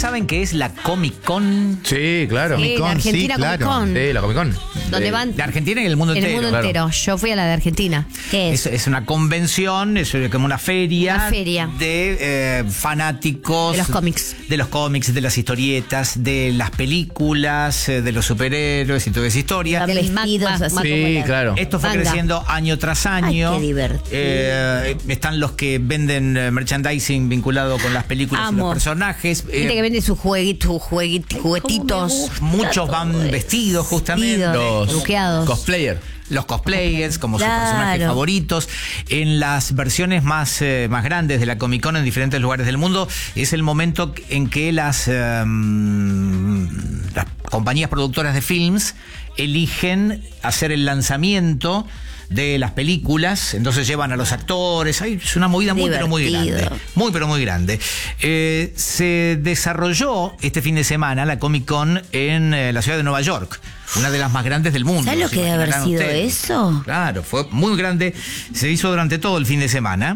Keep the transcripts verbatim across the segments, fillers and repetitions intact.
saben qué es la Comic Con? Sí, claro. Sí, la Argentina sí, claro. Comic Con. Sí, la Comic Con. Donde De- van De Argentina y el mundo en entero. el mundo claro. entero. Yo fui a la de Argentina. ¿Qué Es, es? es una convención, es como una feria, Una feria. de eh, fanáticos De los cómics. de los cómics, de las historietas, de las películas, eh, de los superhéroes y toda esa historia. Están vestidos Más- así más- como Sí, la- claro. Esto fue Manga. creciendo año tras año. Ay, qué divertido. Eh, están los que venden eh, merchandising vinculado con las películas y Amo. los personajes. Gente Eh, que vende sus jueguitos, jueguit- juguetitos. muchos van vestidos justamente. Vestidos. Los Truqueados. cosplayer. Los cosplayers como Claro. sus personajes favoritos. En las versiones más, eh, más grandes de la Comic Con en diferentes lugares del mundo, es el momento en que las, eh, las compañías productoras de films eligen hacer el lanzamiento de las películas, entonces llevan a los actores. Ay, es una movida muy pero muy Divertido. grande. Muy pero muy grande. Eh, se desarrolló este fin de semana la Comic Con en eh, la ciudad de Nueva York, una de las más grandes del mundo. ¿Sabes lo ¿Se que debe haber imaginarán sido ustedes? eso? Claro, fue muy grande. Se hizo durante todo el fin de semana.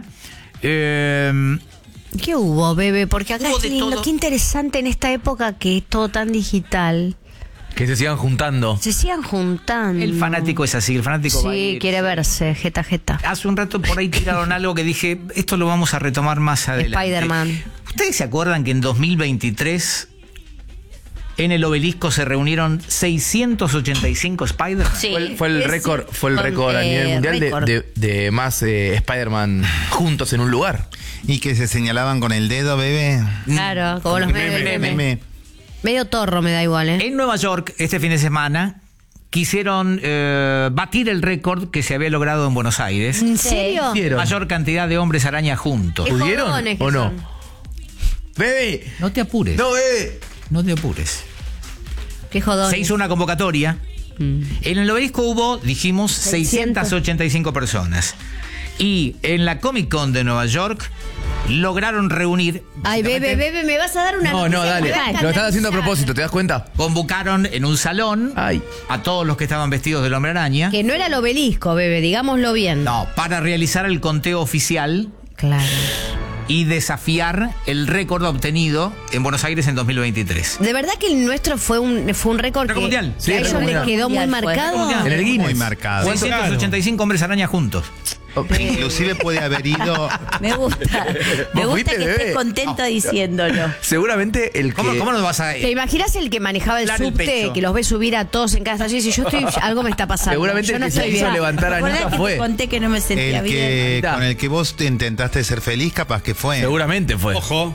Eh, ¿Qué hubo, bebé? Porque acá Hubo es de lindo. todo. Qué interesante en esta época que es todo tan digital. Que se sigan juntando. Se sigan juntando. el fanático es así, el fanático va a Sí, ir. quiere verse, jeta, jeta. Hace un rato por ahí tiraron algo que dije, esto lo vamos a retomar más adelante. Spider-Man. ¿Ustedes se acuerdan que en dos mil veintitrés en el Obelisco se reunieron seiscientos ochenta y cinco Spider-Man? Sí. Fue el, fue el Ese- récord, fue el con, récord a eh, nivel mundial de, récord. de- de más eh, Spider-Man juntos en un lugar. Y que se señalaban con el dedo, bebé. Claro, como los memes. Meme, memes. meme. Medio torro me da igual, ¿eh? En Nueva York, este fin de semana, quisieron eh, batir el récord que se había logrado en Buenos Aires. ¿En serio? ¿Hicieron? Mayor cantidad de hombres araña juntos. Qué ¿Pudieron jodones que o no? son. ¡Bebe! No te apures. ¡No, bebe! No te apures. Qué jodón. Se hizo una convocatoria. Mm. En el Obelisco hubo, dijimos, seiscientas ochenta y cinco personas. Y en la Comic Con de Nueva York lograron reunir. Ay, bebé, bebé, me vas a dar una No, no, noticia dale. que me va a Lo estás haciendo a escandalizar. propósito, ¿te das cuenta? Convocaron en un salón Ay. a todos los que estaban vestidos del Hombre Araña. Que no era el obelisco, bebé, digámoslo bien. No, para realizar el conteo oficial Claro. y desafiar el récord obtenido en Buenos Aires en dos mil veintitrés. De verdad que el nuestro fue un fue un récord Récord que, mundial. que Sí, a récord ellos les mundial. quedó muy Mundial fue. marcado. En el Guinness. Muy marcado. seiscientos ochenta y cinco hombres araña juntos. Inclusive puede haber ido. Me gusta. Me ¿Vos gusta fuiste, que bebé? estés contento diciéndolo. Seguramente el que... ¿Cómo, cómo nos vas a.? ¿Te imaginas el que manejaba el Claro, el subte, pecho. que los ve subir a todos en cada estación y dice, yo estoy, algo me está pasando? Seguramente yo el no que se estoy hizo bien. levantar a ¿Acordás Anita que fue. te conté que no me sentía El bien? que, Mirá. con el que vos te intentaste ser feliz, capaz que fue. Seguramente fue. Ojo.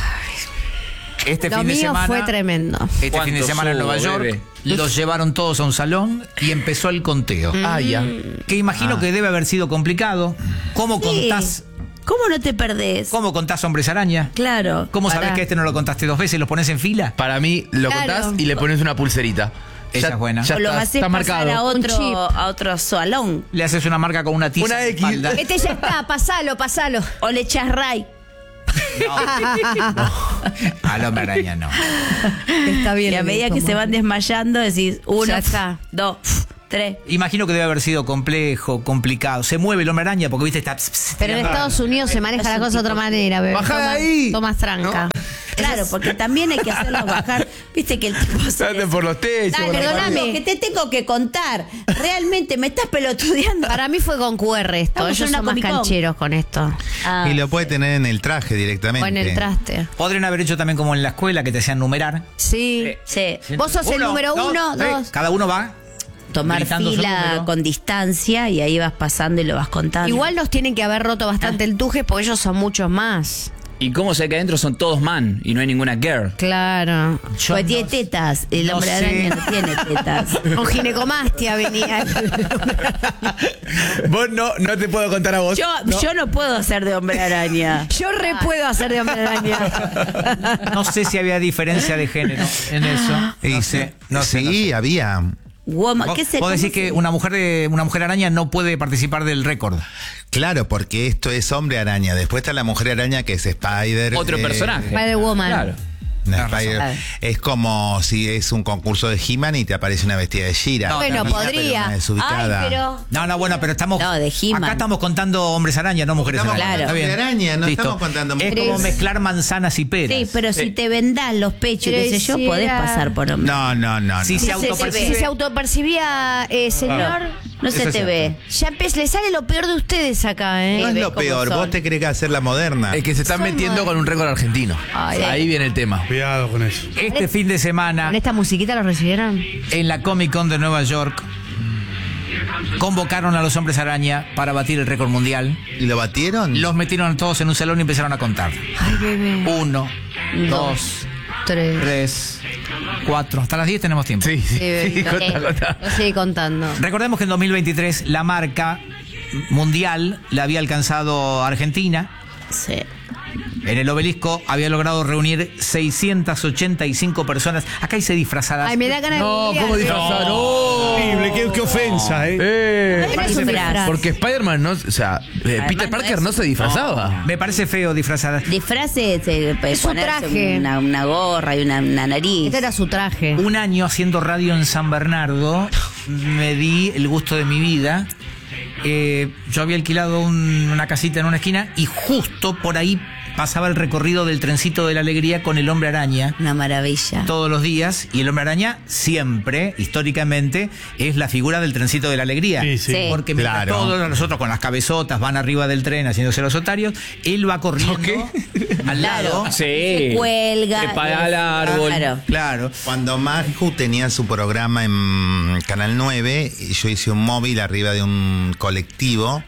Este Lo fin de mío semana. fue tremendo. Este fin de ¿Cuántos semana en hubo, Nueva York bebé? los llevaron todos a un salón y empezó el conteo. Ah, ya. Que imagino que debe haber sido complicado. ¿Cómo Sí. contás? ¿Cómo no te perdés? ¿Cómo contás hombres araña? Claro. ¿Cómo Pará. sabés que este no lo contaste dos veces? ¿Los pones en fila? Para mí, lo Claro. contás y le pones una pulserita. Esa es buena. Ya O lo está, haces está pasar marcado. a Un chip. otro, a otro salón. Le haces una marca con una tiza. Una en la X. espalda. Este ya está, pasalo, pasalo. O le echas ray. Al hombre araña no. Está bien. Y a medida que se van desmayando decís uno, Ya está. dos, tres. Imagino que debe haber sido complejo, complicado. Se mueve el hombre araña porque viste está. Pero en Estados Unidos se maneja la cosa de otra manera, bebé. Bajá de Toma- ahí. Tomas tranca. Claro, porque también hay que hacerlo bajar. Viste que el tipo se Salen por los techos. Dale, por la perdóname. pared. Lo que te tengo que contar. Realmente me estás pelotudeando. Para mí fue con Q R esto. Estamos en Ellos una son más Comic-Con. cancheros con esto. Ah, Y lo puede tener en el traje O directamente. en el traste. Podrían haber hecho también como en la escuela que te hacían numerar. Sí. sí. Vos sos el número uno, tres. dos. Cada uno va. Tomar gritando su fila número. con distancia y ahí vas pasando y lo vas contando. Igual nos tienen que haber roto bastante el tuje porque ellos son muchos más. ¿Y cómo sé que adentro son todos man y no hay ninguna girl? Claro. Yo Pues no- tiene tetas. El no hombre sé. araña no tiene tetas. Con ginecomastia venía. Vos no, no te puedo contar a vos. Yo no, yo no puedo ser de hombre araña. Yo re puedo hacer de hombre araña. No sé si había diferencia de género en eso. Y No sí, sé. No sé. no sí, sé. había. Woman, Vos, ¿qué se vos decís cómo que se- una mujer de una mujer araña no puede participar del récord. Claro, porque esto es hombre araña. Después está la mujer araña que es Spider. Otro eh, personaje. Spider-Woman. Claro. Una Tenés Spider- razón. es como si es un concurso de He-Man y te aparece una vestida de She-Ra. No, Bueno, no, podría. Una desubicada. Ay, pero... No, no, bueno, pero estamos. No, de He-Man. Acá estamos contando hombres araña, no mujeres Estamos araña. contando Está bien. hombre araña, no Listo. estamos contando Es mujeres. como mezclar manzanas y peras. Sí, pero si te vendás los pechos y qué sé yo, Pero podés hiciera- pasar por hombre. No, no, no. Si no. se Si se, autopercibe. si se autopercibía, eh, señor, No se Eso es te ve. ya empe- le sale lo peor de ustedes acá, ¿eh? No es ve lo cómo peor, son. vos te crees que hacer la moderna. Es que se están Son metiendo modernos. con un récord argentino. Ay, Ahí viene el tema. Cuidado con eso. Este fin de semana, ¿Con esta musiquita lo recibieron? en la Comic Con de Nueva York, convocaron a los hombres araña para batir el récord mundial. ¿Y lo batieron? Los metieron todos en un salón y empezaron a contar. Ay, bebé. Uno, dos, Tres. tres, cuatro. Hasta las diez tenemos tiempo. Sí, sí. Sí, bebé. Contá, contá. Lo sigue contando. Recordemos que en dos mil veintitrés la marca mundial la había alcanzado Argentina. Sí. En el Obelisco había logrado reunir seiscientas ochenta y cinco personas. Acá hice disfrazadas. Ay, me da ganas No, de ¿cómo googlear. disfrazar? ¡No! Horrible, qué, qué ofensa, ¿eh? Eh, Era su disfraz. Porque Spider-Man no, o sea, eh, Peter no Parker es- no se disfrazaba. Me parece feo disfrazadas. Disfraces, eh, Es su ponerse traje. Una, una gorra y una, una nariz. Este era su traje. Un año haciendo radio en San Bernardo, me di el gusto de mi vida. Eh, yo había alquilado un- una casita en una esquina y justo por ahí pasaba el recorrido del trencito de la alegría con el hombre araña. Una maravilla. Todos los días, y el hombre araña siempre, históricamente, es la figura del trencito de la alegría. Sí, sí. Sí. Porque mientras Claro. todos nosotros con las cabezotas van arriba del tren haciéndose los otarios, él va corriendo al lado. Sí. Se cuelga. Se para al árbol. Claro. Claro. Cuando Maju tenía su programa en Canal nueve, yo hice un móvil arriba de un colectivo.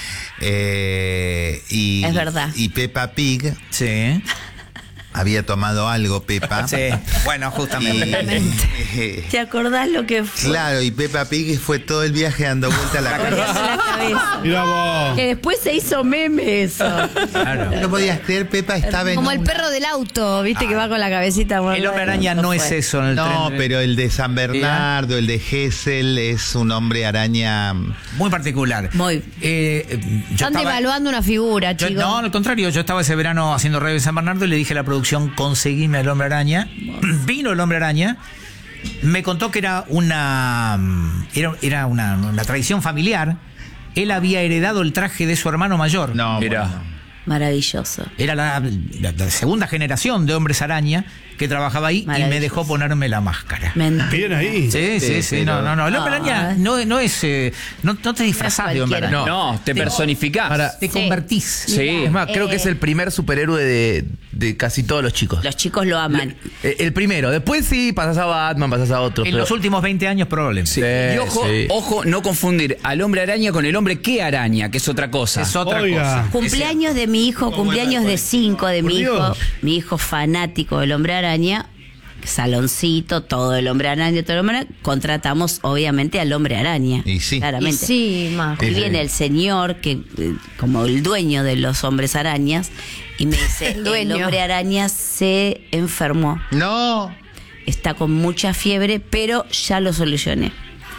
eh, y, Es verdad. Y Peppa Pig Sí. había tomado algo, Peppa. Sí. Bueno, Y, justamente. eh, ¿Te acordás lo que fue? claro, y Peppa Pig fue todo el viaje dando vuelta a la cabeza. Volviendo la cabeza. Mira vos. Que después se hizo meme eso. Claro. No podías creer, Peppa estaba en Como el un- perro del auto, viste que va con la cabecita. El hombre araña no es fue. eso en el No, tren. pero el de San Bernardo, el de Gesell, es un hombre araña. Muy particular. Muy. Eh, yo Están estaba- devaluando una figura, yo- chicos. no, al contrario, yo estaba ese verano haciendo radio en San Bernardo y le dije a la producción, conseguime al hombre araña. Vino el hombre araña. Me contó que era una era, era una, una tradición familiar. Él había heredado el traje de su hermano mayor. No, Mirá. bueno. Maravilloso. Era la, la- la segunda generación de hombres araña que trabajaba ahí y me Maravilloso. dejó ponerme la máscara. Mentira. Bien ahí. Sí, sí, sí, no, no, no. El hombre Ah. araña no, no es. eh, no, no te disfrazás de hombre cualquiera. araña. No, te personificás. Ahora, Te Sí. convertís. Sí. Es más, creo Eh. que es el primer superhéroe de, de casi todos los chicos. Los chicos lo aman. Eh, El primero. Después sí, pasás a Batman, pasás a otro. En pero- los últimos veinte años probablemente. Sí, Y ojo, sí. ojo, no confundir al hombre araña con el hombre que araña, que es otra cosa. Es otra Oiga. cosa. Cumpleaños de mi hijo, cumpleaños de cinco de Por mi hijo, Dios. mi hijo fanático del hombre araña, saloncito, todo el hombre araña, todo el hombre araña, contratamos obviamente al hombre araña. Y sí. Y Claramente. sí, más. Y viene el señor, que eh, como el dueño de los hombres arañas, y me dice, El el, dueño. hombre araña se enfermó, No. está con mucha fiebre, pero ya lo solucioné.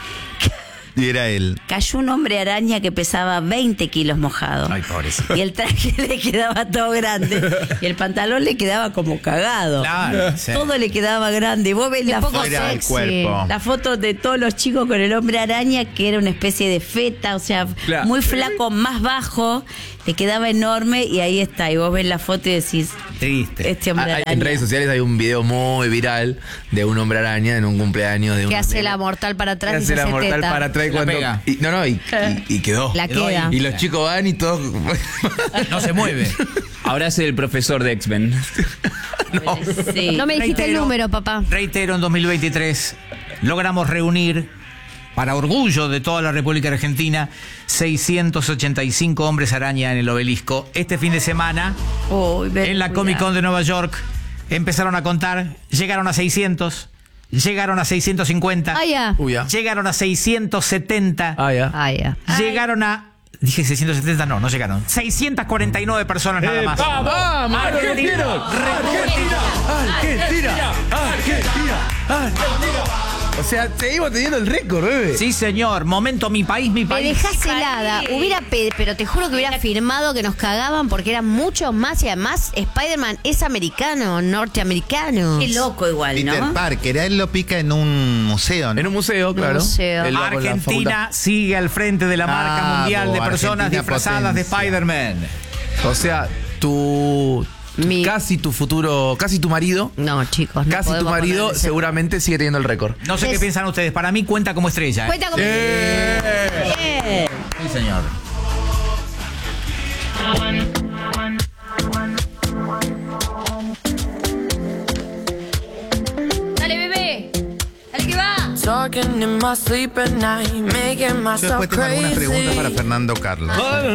Y era él. Cayó un hombre araña que pesaba veinte kilos mojado. Ay, pobrecito. Y el traje le quedaba todo grande. Y el pantalón le quedaba como cagado. Claro, sí. Todo le quedaba grande. Vos ves Qué la poco foto, Era el sexy. cuerpo. la foto de todos los chicos con el hombre araña, que era una especie de feta, o sea, Claro. muy flaco, más bajo. Le quedaba enorme y ahí está. Y vos ves la foto y decís, Triste. este hombre Ah, hay- araña. en redes sociales hay un video muy viral de un hombre araña en un cumpleaños de un Que hace amigo. la mortal para atrás Que y hace se la hace mortal teta. para atrás y Se la cuando pega. y, no no y, y- y quedó La Quedó queda. ahí. y los chicos van y todos No se mueve. Ahora es el profesor de X-Men. Sí. No me dijiste el Reitero. número, papá. Reitero, en dos mil veintitrés logramos reunir, para orgullo de toda la República Argentina, seiscientos ochenta y cinco hombres araña en el Obelisco. Este fin de semana, Uy, ven, en la cuidado. Comic Con de Nueva York, empezaron a contar, llegaron a seiscientos, llegaron a seiscientos cincuenta, Ah, ya. Uy, ya. llegaron a seiscientos setenta, Ah, ya. Ah, ya. llegaron a... Dije seiscientos setenta, no, no llegaron. seiscientas cuarenta y nueve personas nada más. ¡Vamos! ¡Argentina! ¡Argentina! ¡Argentina! ¡Argentina! ¡Argentina! O sea, seguimos teniendo el récord, bebé. Sí, señor. Momento, mi país, mi Me país. dejás helada. Hubiera pe- pero te juro que hubiera firmado que nos cagaban porque eran muchos más y además Spider-Man es americano, norteamericano. Qué loco igual, Peter ¿no? Parker, a él lo pica en un museo, ¿no? En un museo, claro. museo. Él va con la Argentina sigue al frente de la marca Ah, mundial de bo, personas Argentina disfrazadas de potencia. Spider-Man. facultad. O sea, tu, tu- Mi- casi tu futuro, casi tu marido, No, chicos, no casi tu podemos marido ponerle ese- seguramente sigue teniendo el récord. No sé Es- qué piensan ustedes. Para mí cuenta como estrella. ¿eh? Cuenta con... Bien. Sí, señor. Dale, bebé. Dale que va. Talking in my sleep at night, making Yo myself después tengo algunas preguntas para crazy. Fernando Carlos.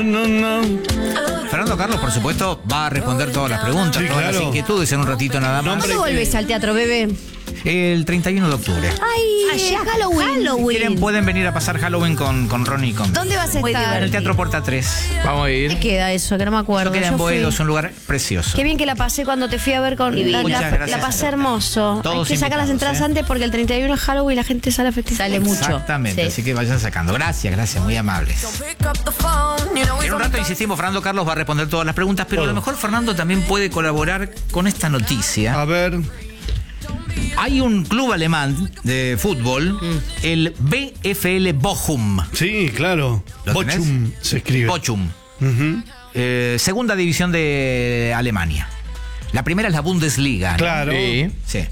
Fernando Carlos, por supuesto, va a responder todas las preguntas, Sí, todas las claro. inquietudes en un ratito nada más. ¿Cuándo volvés al teatro, bebé? El treinta y uno de octubre. Ay, Allá, Halloween. Si Halloween. quieren, pueden venir a pasar Halloween con, con Ronnie y con. ¿Dónde vas a Muy estar? En el Teatro Puerta tres. Vamos a ¿Qué ir. queda eso? Que no me acuerdo. Eso queda en Yo fui. Boedo, es un lugar precioso. Qué bien que la pasé cuando te fui a ver con... La, Muchas la- gracias. la pasé hermoso. Todos Hay que sacar las invitados, entradas ¿eh? antes porque el treinta y uno es Halloween y la gente sale a festejar. Sale mucho. Exactamente, Sí. así que vayan sacando. Gracias, gracias, muy amables. Pick up the phone, you know we En un rato, insistimos, Fernando Carlos va a responder todas las preguntas, pero a lo mejor Fernando también puede colaborar con esta noticia. A ver. Hay un club alemán de fútbol, el B F L Bochum. Sí, claro. ¿Lo tenés? Bochum se escribe. Bochum. Ujú. Eh, segunda división de Alemania. La primera es la Bundesliga. ¿no? Claro. Sí. Sí.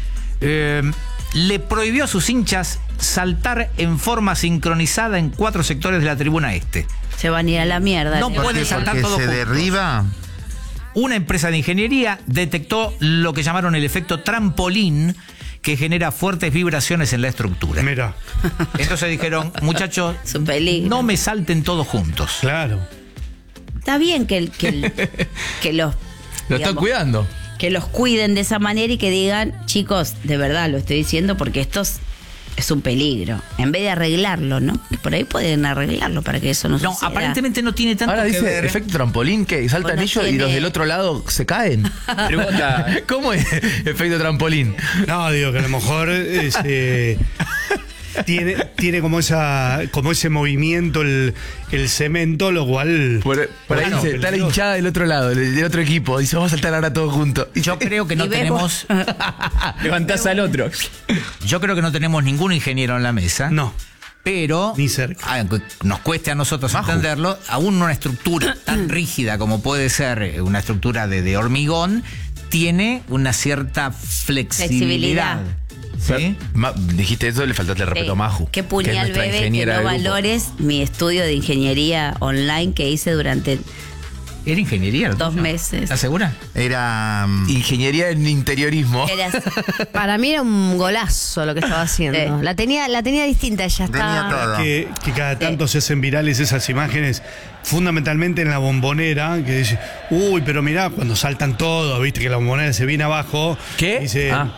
Eh, le prohibió a sus hinchas saltar en forma sincronizada en cuatro sectores de la tribuna este. Se van a ir a la mierda. No Leo. pueden Porque saltar todos se juntos. derriba. Una empresa de ingeniería detectó lo que llamaron el efecto trampolín, que genera fuertes vibraciones en la estructura. Mira, Entonces dijeron, muchachos, Es un peligro. no me salten todos juntos. claro. Está bien que, el- que, el- que los... Lo están digamos, cuidando. Que los cuiden de esa manera y que digan, chicos, de verdad lo estoy diciendo porque esto es, es un peligro. En vez de arreglarlo, ¿no? Que por ahí pueden arreglarlo para que eso no, No, suceda. aparentemente no tiene tanto Ahora que dice ver. efecto trampolín que saltan Bueno, ellos y tiene- los del otro lado se caen. Pregunta. ¿Cómo es efecto trampolín? No, digo que a lo mejor es, eh, tiene, tiene como esa como ese movimiento el, el cemento, lo cual. Por, por ahí Bueno, dice, está la peligroso. hinchada del otro lado, del, del otro equipo. Dice, vamos a saltar ahora todos juntos. Yo creo que no Y vemos- tenemos, Levantás al otro. yo creo que no tenemos ningún ingeniero en la mesa. No. Pero, Ni cerca. aunque nos cueste a nosotros entenderlo, aún una estructura tan rígida como puede ser una estructura de, de hormigón, tiene una cierta flexibilidad. ¿Sí? Ma- dijiste eso, le faltaste el respeto a Maju. Qué que es puñal, nuestra bebé, que ingeniera no del grupo. valores mi estudio de ingeniería online que hice durante ¿Era ingeniería? dos meses. ¿Estás segura? Era. mm, Ingeniería en interiorismo. Era- Para mí era un golazo lo que estaba haciendo. Sí. La tenía, la tenía distinta, ya Tenía está. todo. Que, que cada tanto se hacen virales esas imágenes, fundamentalmente en la bombonera, que dice, uy, pero mirá, cuando saltan todos, viste que la bombonera se viene abajo. ¿Qué? Dice, Ah.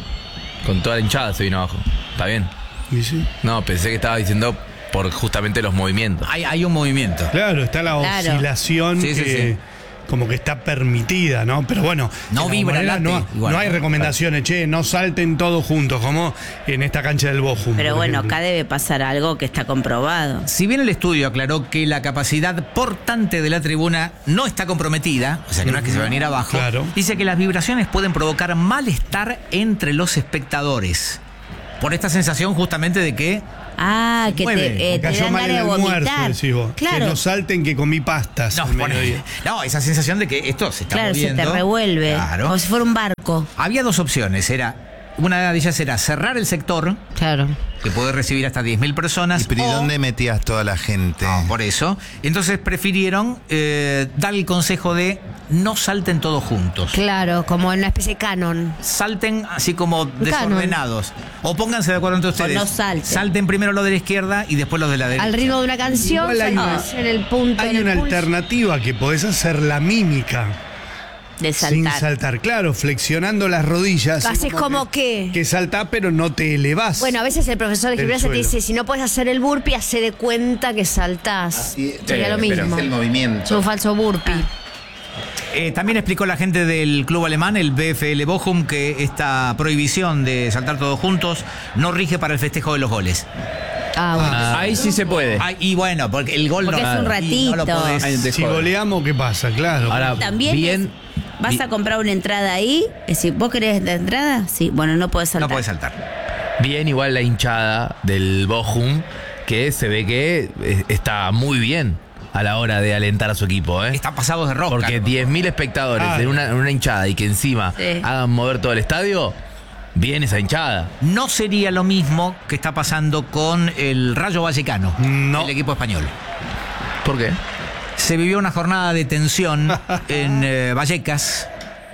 Con toda la hinchada se vino abajo. Está bien. dice, No, pensé que estaba diciendo por justamente los movimientos. Hay, hay un movimiento. claro, está la Claro. oscilación Sí, sí, que sí. como que está permitida, ¿no? Pero bueno, No en la vibra, bombonera late, no, igual. no hay recomendaciones, che, no salten todos juntos, como en esta cancha del Bochum. Pero por bueno, ejemplo. acá debe pasar algo que está comprobado. Si bien el estudio aclaró que la capacidad portante de la tribuna no está comprometida, o sea que no es que se va a venir abajo, Claro. dice que las vibraciones pueden provocar malestar entre los espectadores. Por esta sensación justamente de que Ah, que mueve. te, eh, te Cayó dan mal ganas el de almuerzo, vomitar. decís vos. Que Claro, no salten que comí pastas no, al pone- mediodía. no, esa sensación de que esto se está claro, se moviendo. te revuelve. Claro. Como si fuera un barco. Había dos opciones, era una de ellas era cerrar el sector, Claro. que puede recibir hasta diez mil personas. ¿Pero y o- dónde metías toda la gente? No, por eso. Entonces prefirieron eh, dar el consejo de no salten todos juntos. Claro, como en una especie de canon. Salten así como canon. desordenados. O pónganse de acuerdo entre ustedes. no salten. Salten primero los de la izquierda y después los de la derecha. Al ritmo de una canción, Igual hay una- salís en el punto. Hay en el una pulso. alternativa que podés hacer la mímica De sin saltar. saltar. Claro, flexionando las rodillas. Haces como que... Que saltás, pero no te elevás. Bueno, a veces el profesor de Del gimnasia te suelo. dice, si no puedes hacer el burpee, hace de cuenta que saltás. Así- Sería Sí, lo pero mismo. Es el Es movimiento. un falso burpee. Eh, también explicó la gente del club alemán, el VfL Bochum, que esta prohibición de saltar todos juntos no rige para el festejo de los goles. Ah, bueno. Ahí sí se puede. Ah, y bueno, porque el gol Porque no, es un y ratito. no lo podés- Ahí te Si joden. goleamos, ¿qué pasa? Claro. Ahora, También bien, es- vas a comprar una entrada ahí, es decir, ¿vos querés la entrada? Sí, bueno, no podés saltar. no podés saltar. bien igual la hinchada del Bochum, que se ve que eh, está muy bien a la hora de alentar a su equipo, ¿eh? Están pasados de roca. Porque diez mil espectadores Ah. en, una, en una hinchada y que encima Sí. hagan mover todo el estadio, bien esa hinchada. No sería lo mismo que está pasando con el Rayo Vallecano, No. el equipo español. ¿Por qué? Se vivió una jornada de tensión en eh, Vallecas,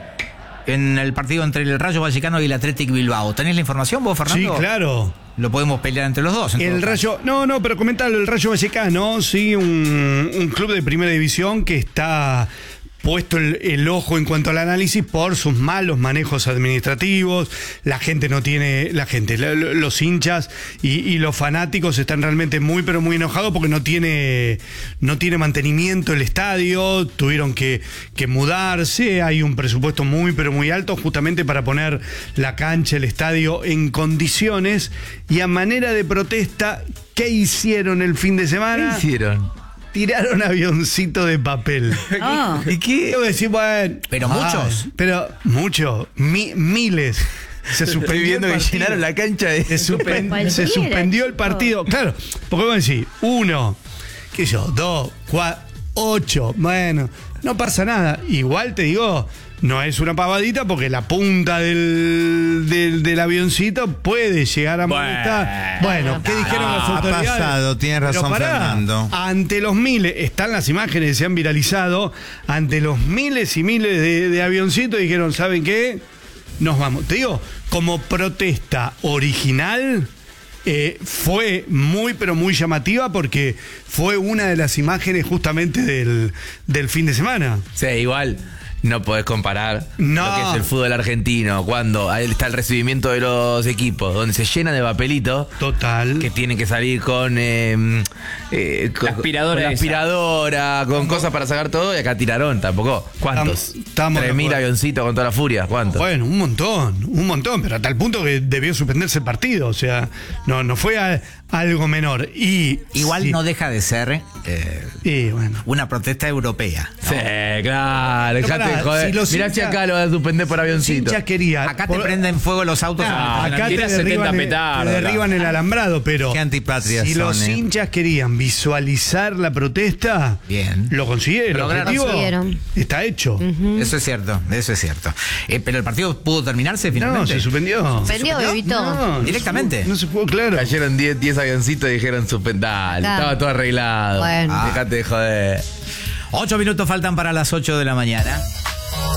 en el partido entre el Rayo Vallecano y el Athletic Bilbao. ¿Tenés la información vos, Sí, Fernando? claro. Lo podemos pelear entre los dos. en El todo caso. Rayo, no, no, pero comentalo, el Rayo Vallecano, sí, un, un club de primera división que está puesto el, el ojo en cuanto al análisis por sus malos manejos administrativos. La gente no tiene, la gente, la- lo- los hinchas y, y los fanáticos están realmente muy, pero muy enojados porque no tiene, no tiene mantenimiento el estadio, tuvieron que, que mudarse, hay un presupuesto muy, pero muy alto justamente para poner la cancha, el estadio en condiciones, y a manera de protesta, ¿qué hicieron el fin de ¿Qué semana? hicieron? Tiraron avioncito de papel. Oh. ¿Y qué? Yo decir, bueno, Pero ay, muchos. Pero muchos, mi- miles. Se suspendió Estoy viendo el que partido. llenaron la cancha de... Se, suspen- Cualquiera, se suspendió el chicos. partido. Claro, porque vos decís, uno, qué sé yo, dos, cuatro, ocho. Bueno, no pasa nada. Igual te digo, no es una pavadita porque la punta del, del, del avioncito puede llegar a Bueno. molestar. Bueno, ¿qué dijeron las Ha autoridades? pasado, tiene Pero razón pará, Fernando. ante los miles, están las imágenes que se han viralizado, ante los miles y miles de, de avioncitos dijeron, ¿saben qué? Nos vamos. Te digo, como protesta original, eh, fue muy, pero muy llamativa porque fue una de las imágenes justamente del, del fin de semana. Sí, igual no podés comparar No. lo que es el fútbol argentino cuando ahí está el recibimiento de los equipos, donde se llena de papelitos Total. que tienen que salir con, eh, eh, con La aspiradora con la esa. aspiradora, con cosas para sacar todo, y acá tiraron tampoco. ¿Cuántos? Estamos- estamos de Tres mil acuerdo. avioncitos con toda la furia. ¿Cuántos? Bueno, un montón, un montón, pero a tal punto que debió suspenderse el partido. O sea, no, no fue a- algo menor. Y Igual sí, no deja de ser eh, y bueno. una protesta europea. ¿no? Sí, claro, Pero dejate pará, de joder. si los Mirá si hinchas- acá lo van a suspender por Los avioncito. hinchas querían. Acá te por- prenden fuego los autos. Ah, en el- Acá te tirá setenta derriban, el, petardos, te derriban el alambrado, pero Qué antipatrias si los son, eh. hinchas querían visualizar la protesta, Bien. lo consiguieron. El Lo lograron. objetivo Consiguieron. está hecho. Eso es cierto, eso es cierto. Eh, pero el partido pudo terminarse No, finalmente. se suspendió. Suspendió, Bebito. No, no Directamente. se pudo- No se pudo, claro. Cayeron diez avioncitos y dijeron suspendar. Claro. Estaba todo arreglado. Bueno. Dejate de joder. Ocho minutos faltan para las ocho de la mañana.